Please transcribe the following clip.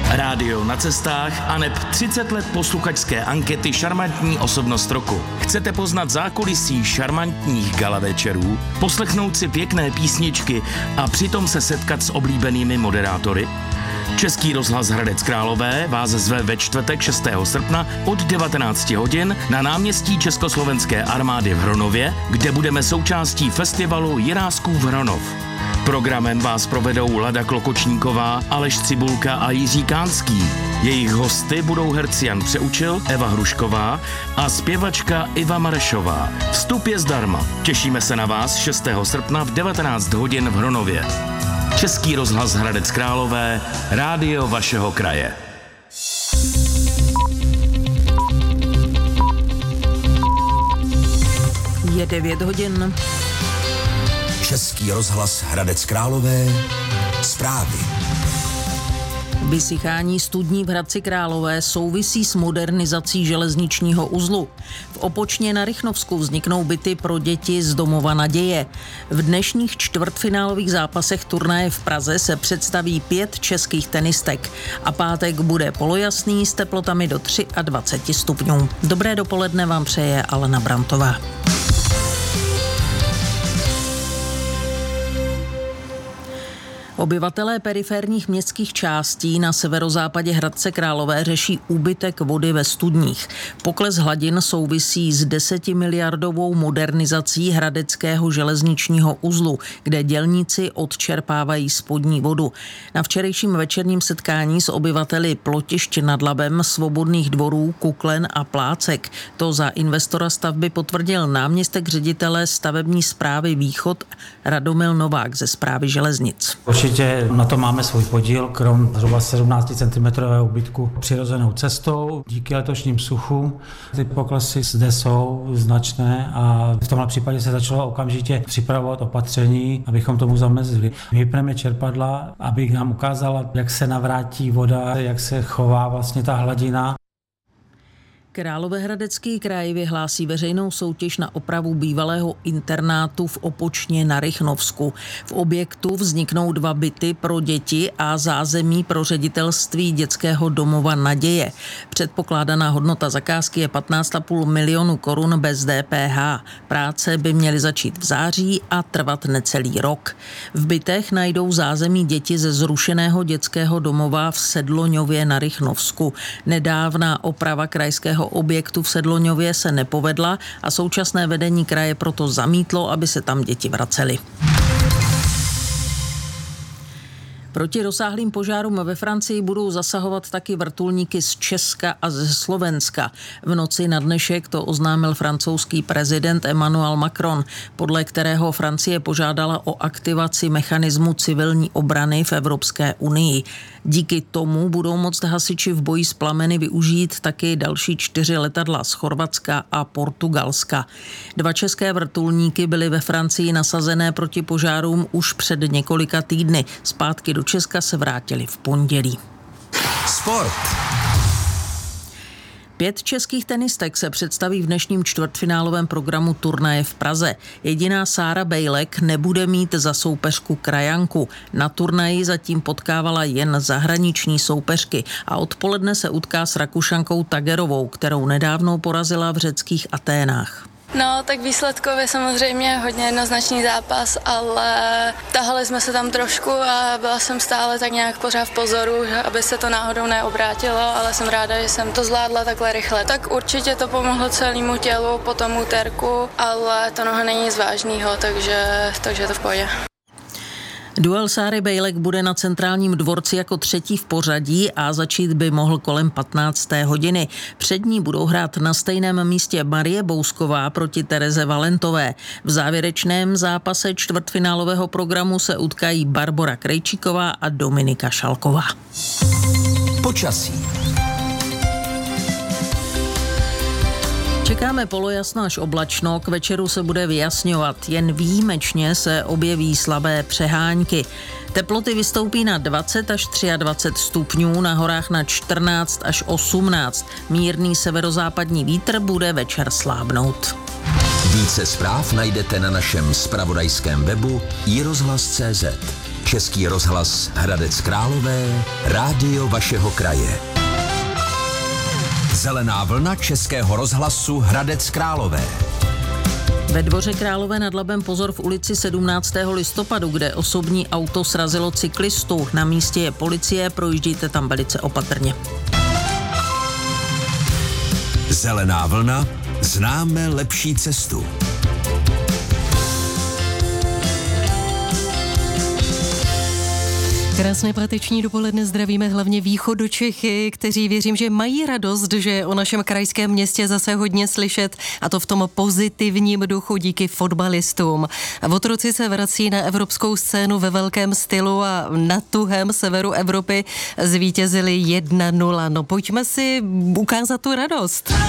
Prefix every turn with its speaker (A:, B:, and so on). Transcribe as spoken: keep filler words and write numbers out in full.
A: Rádio na cestách aneb třicet let posluchačské ankety Šarmantní osobnost roku. Chcete poznat zákulisí šarmantních gala večerů, poslechnout si pěkné písničky a přitom se setkat s oblíbenými moderátory? Český rozhlas Hradec Králové vás zve ve čtvrtek šestého srpna od devatenáct hodin na náměstí Československé armády v Hronově, kde budeme součástí festivalu Jiráskův Hronov. Programem vás provedou Lada Klokočníková, Aleš Cibulka a Jiří Kánský. Jejich hosty budou herci Jan Přeučil, Eva Hrušková a zpěvačka Iva Marešová. Vstup je zdarma. Těšíme se na vás šestého srpna v devatenáct hodin v Hronově. Český rozhlas Hradec Králové, rádio vašeho kraje.
B: Je devět hodin.
C: Český rozhlas Hradec Králové, zprávy.
B: Vysychání studní v Hradci Králové souvisí s modernizací železničního uzlu. V Opočně na Rychnovsku vzniknou byty pro děti z domova Naděje. V dnešních čtvrtfinálových zápasech turnaje v Praze se představí pět českých tenistek a pátek bude polojasný s teplotami do dvacet tři stupňů. Dobré dopoledne vám přeje Alena Brantová. Obyvatelé periferních městských částí na severozápadě Hradce Králové řeší úbytek vody ve studních. Pokles hladin souvisí s desetimiliardovou modernizací hradeckého železničního uzlu, kde dělníci odčerpávají spodní vodu. Na včerejším večerním setkání s obyvateli Plotišť nad Labem, Svobodných dvorů, Kuklen a Plácek to za investora stavby potvrdil náměstek ředitele stavební správy Východ Radomil Novák ze Správy železnic.
D: Určitě na to máme svůj podíl, krom zhruba sedmnáct centimetrů úbytku přirozenou cestou. Díky letošním suchu ty poklesy zde jsou značné a v tomhle případě se začalo okamžitě připravovat opatření, abychom tomu zamezili. Vypneme čerpadla, aby nám ukázala, jak se navrátí voda, jak se chová vlastně ta hladina.
B: Královéhradecký kraj vyhlásí veřejnou soutěž na opravu bývalého internátu v Opočně na Rychnovsku. V objektu vzniknou dva byty pro děti a zázemí pro ředitelství dětského domova Naděje. Předpokládaná hodnota zakázky je patnáct a půl milionu korun bez D P H. Práce by měly začít v září a trvat necelý rok. V bytech najdou zázemí děti ze zrušeného dětského domova v Sedloňově na Rychnovsku. Nedávná oprava krajského objektu v Sedloňově se nepovedla a současné vedení kraje proto zamítlo, aby se tam děti vracely. Proti rozsáhlým požárům ve Francii budou zasahovat taky vrtulníky z Česka a ze Slovenska. V noci na dnešek to oznámil francouzský prezident Emmanuel Macron, podle kterého Francie požádala o aktivaci mechanismu civilní obrany v Evropské unii. Díky tomu budou moct hasiči v boji s plameny využít taky další čtyři letadla z Chorvatska a Portugalska. Dva české vrtulníky byly ve Francii nasazené proti požárům už před několika týdny. Zpátky do Česka se vrátili v pondělí.
C: Sport.
B: Pět českých tenistek se představí v dnešním čtvrtfinálovém programu turnaje v Praze. Jediná Sára Bejlek nebude mít za soupeřku krajanku. Na turnaji zatím potkávala jen zahraniční soupeřky a odpoledne se utká s Rakušankou Tagerovou, kterou nedávno porazila v řeckých Aténách.
E: No, tak výsledkově samozřejmě hodně jednoznačný zápas, ale tahali jsme se tam trošku a byla jsem stále tak nějak pořád v pozoru, aby se to náhodou neobrátilo, ale jsem ráda, že jsem to zvládla takhle rychle. Tak určitě to pomohlo celému tělu po tom úterku, ale to noha není nic vážného, takže, takže je to v pohodě.
B: Duel Sáry Bejlek bude na Centrálním dvorci jako třetí v pořadí a začít by mohl kolem patnácté hodiny. Před ní budou hrát na stejném místě Marie Bousková proti Tereze Valentové. V závěrečném zápase čtvrtfinálového programu se utkají Barbora Krejčíková a Dominika Šalková.
C: Počasí.
B: Čekáme polojasno až oblačno, k večeru se bude vyjasňovat, jen výjimečně se objeví slabé přehánky. Teploty vystoupí na dvacet až dvacet tři stupňů, na horách na čtrnáct až osmnáct. Mírný severozápadní vítr bude večer slábnout.
C: Více zpráv najdete na našem zpravodajském webu i rozhlas tečka cé zet. Český rozhlas Hradec Králové, rádio vašeho kraje. Zelená vlna Českého rozhlasu Hradec Králové.
B: Ve Dvoře Králové nad Labem pozor v ulici sedmnáctého listopadu, kde osobní auto srazilo cyklistu. Na místě je policie, projíždějte tam velice opatrně.
C: Zelená vlna, známe lepší cestu.
F: Krásné páteční dopoledne, zdravíme hlavně Východočechy, kteří věřím, že mají radost, že o našem krajském městě zase hodně slyšet, a to v tom pozitivním duchu díky fotbalistům. Otroci se vrací na evropskou scénu ve velkém stylu a na tuhém severu Evropy zvítězili jedna nula. No pojďme si ukázat tu radost.